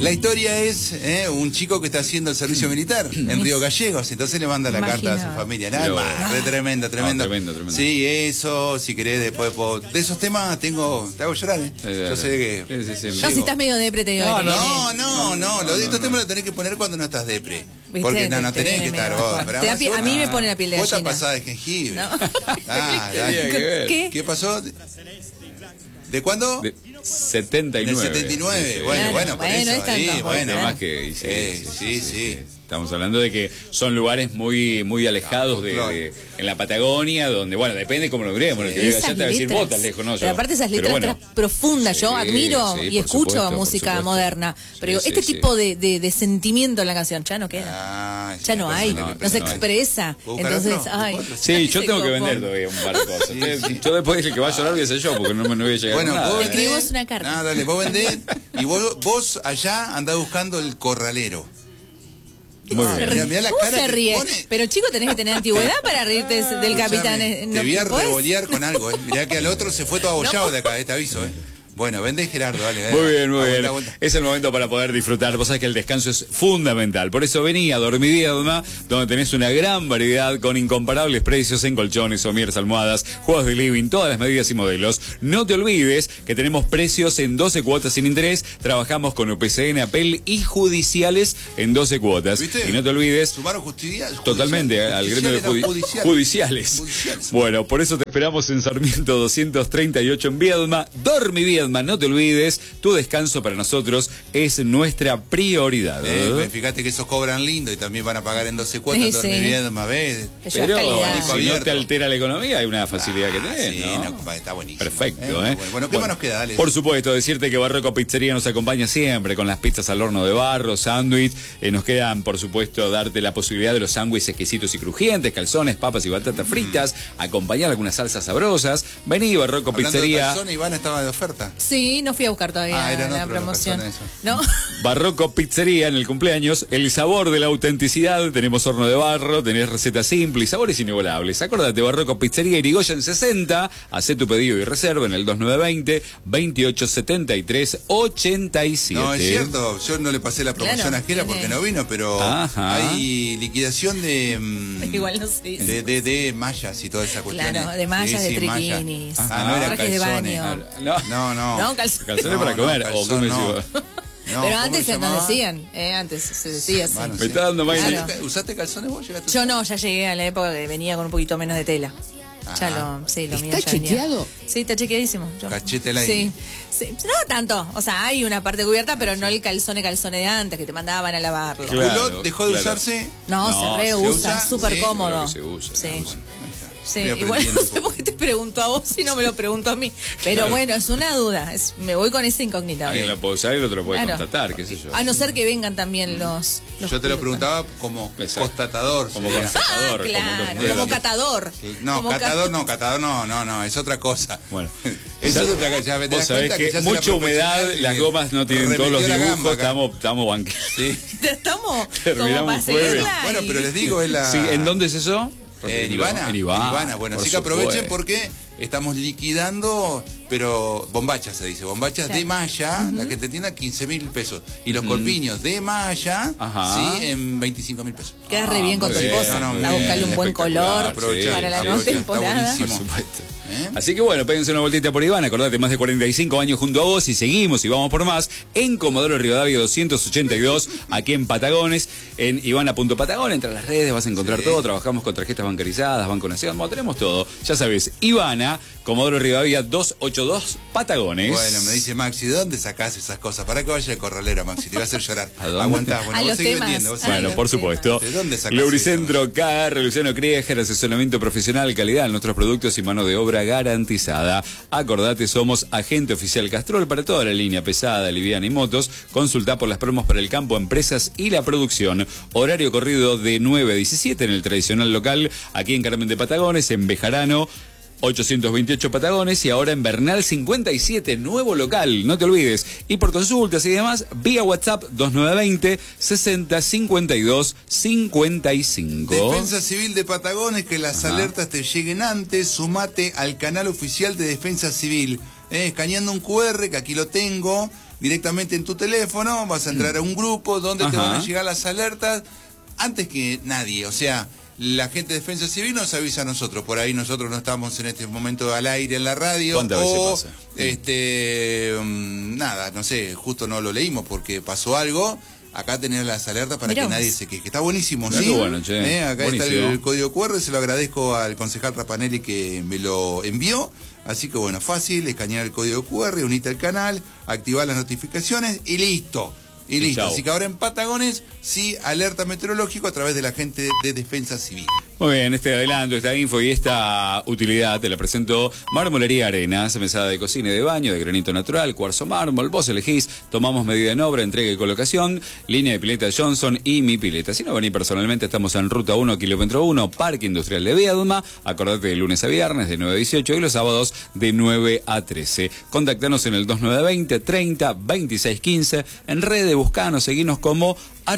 La historia es un chico que está haciendo el servicio militar en Río Gallegos, entonces le manda la carta a su familia. Nada más, tremendo. Tremendo. Sí, eso, si querés, después de esos temas te hago llorar, Yo sé que... Sí. No, si estás medio depre, te digo. No, lo de estos temas lo tenés que poner cuando no estás depre. Porque no tenés que estar vos. A mí me pone la piel de gallina. Vos estás pasada de jengibre. No. ¿Qué pasó? ¿De cuándo? De 79. Del 79. Bueno, por eso. Bueno, más que... Sí. Estamos hablando de que son lugares muy alejados en la Patagonia, donde, bueno, depende cómo lo creemos. El que vive allá te va a decir, vos tan lejos, no yo. Pero aparte esas letras profundas, yo admiro y escucho música moderna. Pero este tipo de sentimiento en la canción ya no queda. Ya no hay, no se expresa. Entonces, sí, yo tengo que vender todavía un par de cosas. Yo después el que va a llorar voy a ser yo, porque no me voy a llegar a nada. Bueno, escribimos una carta. Dale, vos vendés y vos allá andás buscando el corralero. Mirá la cara se ríe. Pero chico, tenés que tener antigüedad para reírte del capitán. Te voy a revolear con algo, Mirá que al otro se fue todo abollado de acá, te aviso, Bueno, vendés, Gerardo, dale. Muy bien. Es el momento para poder disfrutar. Vos sabés que el descanso es fundamental. Por eso vení a Dormiviedma, donde tenés una gran variedad con incomparables precios en colchones, somieres, almohadas, juegos de living, todas las medidas y modelos. No te olvides que tenemos precios en 12 cuotas sin interés. Trabajamos con UPCN, APEL y judiciales en 12 cuotas. ¿Viste? Y no te olvides... Sumaron judiciales. Totalmente, al gremio de judiciales. Bueno, por eso te esperamos en Sarmiento 238 en Viedma. Dormiviedma. No te olvides, tu descanso para nosotros es nuestra prioridad. Fíjate que esos cobran lindo y también van a pagar en 12 cuotas. Dormiviedma, ¿ves? Pero si no te altera la economía, hay una facilidad que tenés, ¿no? Está buenísimo. Perfecto, Bueno, ¿qué más nos queda? Dale. Por supuesto, decirte que Barroco Pizzería nos acompaña siempre con las pizzas al horno de barro, sándwich. Nos quedan, por supuesto, darte la posibilidad de los sándwiches exquisitos y crujientes, calzones, papas y batatas fritas, acompañar algunas salsas sabrosas. Vení, Barroco Pizzería. Hablando de calzones, Iván estaba de oferta. Sí, no fui a buscar todavía la promoción. ¿No? Barroco Pizzería en el cumpleaños, el sabor de la autenticidad. Tenemos horno de barro, tenés recetas simples y sabores inigualables. Acordate, Barroco Pizzería Irigoyen 60. Hacé tu pedido y reserva en el 2920-2873-87. No, es cierto, yo no le pasé la promoción a Jera porque no vino, pero hay liquidación de igual no sé. de mallas y toda esa cuestión. Claro, de mallas, de triquinis. No era trajes de baño. No, calzones para comer. Pero antes se nos decían, antes se decía así. Me está dando más. ¿Usaste calzones vos? Yo no, ya llegué a la época que venía con un poquito menos de tela. Lo mío ¿Está chequeado? Sí, está chequeadísimo. Cachete sí. No tanto, o sea, hay una parte cubierta, pero no el calzone de antes, que te mandaban a lavarlo. Claro, ¿dejó de usarse? No, se reusa, súper cómodo. Se usa. Sí. Sí, igual no sé por qué te pregunto a vos si no me lo pregunto a mí. Pero bueno, es una duda. Me voy con esa incógnita. Alguien la puede usar y el otro lo puede constatar, qué sé yo. A no ser que vengan también los yo te lo preguntaba como constatador. Como constatador. Como catador. No, catador no, es otra cosa. Bueno. Eso es otra cosa. Vos sabés que mucha humedad, las gomas no tienen todos los dibujos, estamos banqueando. Sí. Estamos como para seguirla. Bueno, pero les digo, es la... Sí, ¿en dónde es eso? En Ivana. Bueno, así que aprovechen porque estamos liquidando, pero bombachas se dice, bombachas de malla, la que te tienda 15.000 pesos. Y los corpiños de malla, en 25.000 pesos. Queda re bien con tu esposa. A buscarle un buen color para la nueva temporada. Por supuesto. Así que bueno, péguense una vueltita por Iván, acordate, más de 45 años junto a vos y seguimos y vamos por más en Comodoro Rivadavia 282, aquí en Patagones, en Ivana.Patagón, entre las redes vas a encontrar todo, trabajamos con tarjetas bancarizadas, Banco Nación, tenemos todo, ya sabes, Ivana, Comodoro Rivadavia 282, Patagones. Bueno, me dice Maxi, ¿de dónde sacás esas cosas? ¿Para que vaya el corralero, Maxi? Te va a hacer llorar. Aguantá, bueno, vos seguís vendiendo. Bueno, por supuesto. ¿De dónde sacás Lubricentro Car, Luciano Krieger, asesoramiento profesional, calidad en nuestros productos y mano de obra garantizada. Acordate, somos agente oficial Castrol para toda la línea pesada, liviana y motos. Consulta por las promos para el campo, empresas y la producción. Horario corrido de 9 a 17 en el tradicional local, aquí en Carmen de Patagones, en Bejarano 828 Patagones y ahora en Bernal 57, nuevo local, no te olvides. Y por consultas y demás, vía WhatsApp 2920 60 52 55. Defensa Civil de Patagones, que las alertas te lleguen antes. Sumate al canal oficial de Defensa Civil. Escaneando un QR, que aquí lo tengo. directamente en tu teléfono, vas a entrar a un grupo donde te van a llegar las alertas antes que nadie, o sea, la gente de Defensa Civil nos avisa a nosotros, por ahí nosotros no estamos en este momento al aire en la radio, ¿cuántas veces pasa? Nada, no sé, justo no lo leímos porque pasó algo. Acá tener las alertas para que nadie se queje. Está buenísimo, ¿sí? Bueno, che. Acá buenísimo. Está el código QR, se lo agradezco al concejal Rapanelli que me lo envió. Así que bueno, fácil, escanear el código QR, unite al canal, activar las notificaciones y listo. Y listo. Chau. Así que ahora en Patagones, sí, alerta meteorológico a través de la gente de Defensa Civil. Muy bien, este adelanto, esta info y esta utilidad te la presento Marmolería Arenas, mesada de cocina y de baño de granito natural, cuarzo mármol, vos elegís, tomamos medida en obra, entrega y colocación, línea de pileta Johnson y Mi Pileta. Si no venís personalmente, estamos en Ruta 1, kilómetro 1, Parque Industrial de Viedma, acordate de lunes a viernes de 9 a 18 y los sábados de 9 a 13. Contactanos en el 2920 30 26 15, en redes, buscanos, seguinos como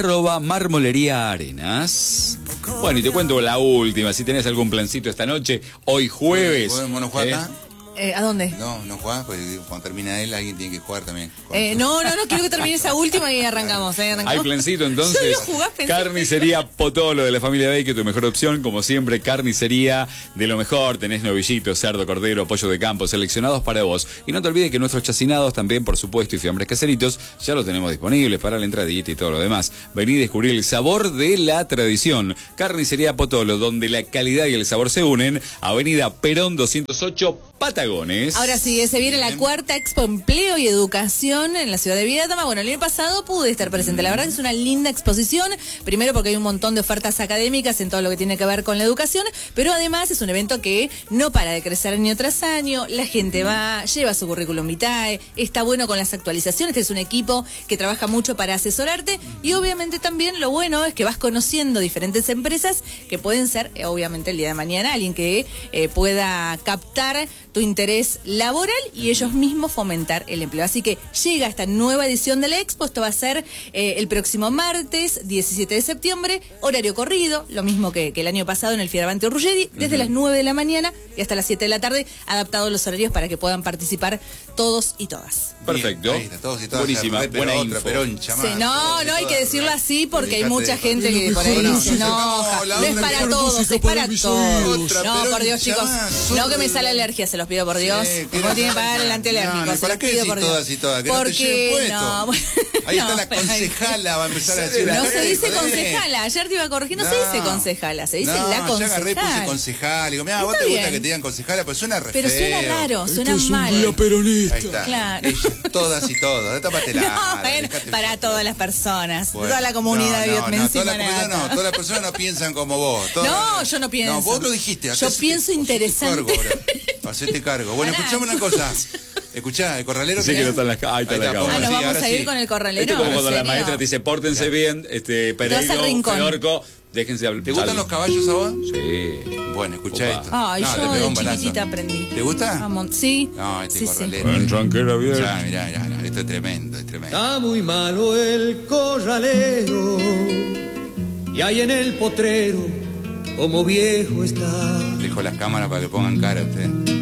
@Marmolería Arenas. Bueno, y te cuento la última, si tenés algún plancito esta noche, hoy jueves. ¿Podemos jugar? ¿A dónde? No jugás, porque cuando termina él alguien tiene que jugar también. No, quiero que termine esa última y arrancamos. Hay plancito entonces. Carnicería Potolo de la familia Bake, tu mejor opción, como siempre, carnicería de lo mejor. Tenés novillitos, cerdo, cordero, pollo de campo, seleccionados para vos. Y no te olvides que nuestros chacinados también, por supuesto, y fiambres caseritos, ya los tenemos disponibles para la entradita y todo lo demás. Vení a descubrir el sabor de la tradición. Carnicería Potolo, donde la calidad y el sabor se unen. Avenida Perón 208, Patagones. Ahora sí, se viene la cuarta Expo Empleo y Educación en la ciudad de Viedma. Bueno, el año pasado pude estar presente. La verdad que es una linda exposición. Primero porque hay un montón de ofertas académicas en todo lo que tiene que ver con la educación, pero además es un evento que no para de crecer año tras año. La gente va, lleva su currículum vitae, está bueno con las actualizaciones. Este es un equipo que trabaja mucho para asesorarte y obviamente también lo bueno es que vas conociendo diferentes empresas que pueden ser, obviamente el día de mañana, alguien que pueda captar tu interés laboral y ellos mismos fomentar el empleo. Así que llega esta nueva edición de la Expo. Esto va a ser el próximo martes 17 de septiembre, horario corrido, lo mismo que el año pasado en el Fierabante Ruggeri, desde las 9 de la mañana y hasta las 7 de la tarde, adaptados los horarios para que puedan participar todos y todas. Perfecto. Ahí está, todos y todas. Buenísima, buena info. Sí, no hay que decirlo así porque hay mucha gente que por ahí se enoja. No es para todos, es para todos. No, por Dios, chicos, no que me sale alergia, se los pido por Dios. ¿Cómo tiene que pagar el antialérgico? ¿Para qué decir todas y todas? Porque no. Ahí está la concejala, va a empezar a decir. No se dice concejala, ayer te iba a corregir, no se dice concejala, se dice la concejala. Yo agarré y puse concejala. Digo, mira, vos te gusta que te digan concejala, pues suena re feo. Pero suena raro, suena mal. Esto es un peronista. Ahí está. Claro. Todas y todos, tápatela. Bueno, para todas las personas, toda la comunidad todas las personas no piensan como vos. No, yo no pienso. No, vos lo dijiste. Yo pienso interesante. Hacete cargo. Bueno, escuchame una cosa. Escuchá, el corralero. Sí, que no está en la cámara. Ahí está la cámara. ¿Nos vamos a ir con el corralero? Esto es como cuando la maestra te dice, pórtense bien, Pereiro, Feorco, déjense hablar. ¿Te gustan los caballos a vos? Sí. Bueno, escuchá esto. Ay, yo de chiquitita aprendí. ¿Te gusta? Sí. No, corralero. En tranquera bien. Mirá, esto es tremendo, Está muy malo el corralero y ahí en el potrero como viejo está. Dejo las cámaras para que pongan cara a usted.